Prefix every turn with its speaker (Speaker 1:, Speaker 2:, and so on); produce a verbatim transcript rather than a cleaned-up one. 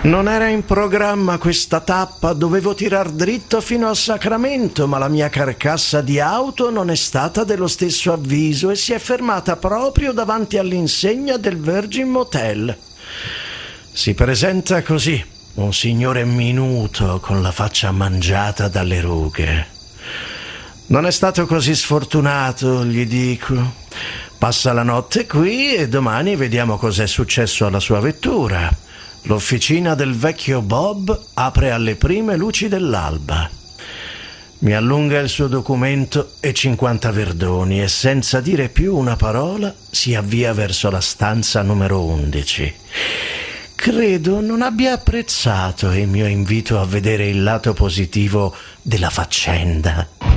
Speaker 1: Non era in programma questa tappa, dovevo tirar dritto fino a Sacramento, ma la mia carcassa di auto non è stata dello stesso avviso e si è fermata proprio davanti all'insegna del Virgin Motel. Si presenta così, un signore minuto con la faccia mangiata dalle rughe. Non è stato così sfortunato, gli dico. Passa la notte qui e domani vediamo cos'è successo alla sua vettura. L'officina del vecchio Bob apre alle prime luci dell'alba. Mi allunga il suo documento e cinquanta verdoni e senza dire più una parola si avvia verso la stanza numero undici. Credo non abbia apprezzato il mio invito a vedere il lato positivo della faccenda.